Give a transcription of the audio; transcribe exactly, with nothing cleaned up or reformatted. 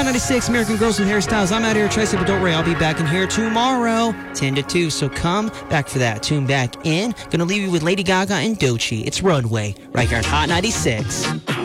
Hot ninety-six, American Girls with Hairstyles. I'm out here at Tracy, but don't worry, I'll be back in here tomorrow, ten to two. So come back for that. Tune back in. Gonna leave you with Lady Gaga and Doechii. It's Runway, right here on Hot ninety-six.